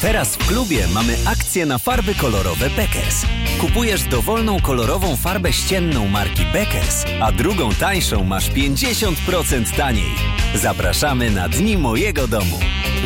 Teraz w klubie mamy akcję na farby kolorowe Beckers. Kupujesz dowolną kolorową farbę ścienną marki Beckers, a drugą tańszą masz 50% taniej. Zapraszamy na Dni Mojego Domu.